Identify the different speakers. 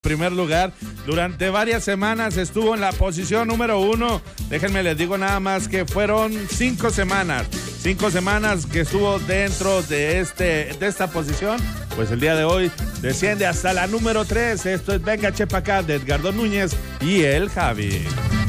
Speaker 1: primer lugar. Durante varias semanas estuvo en la posición número 1. Déjenme les digo nada más que fueron 5 semanas. 5 semanas que estuvo dentro de esta posición. Pues el día de hoy desciende hasta la número 3. Esto es Venga Chepa acá de Edgardo Núñez y el Javi.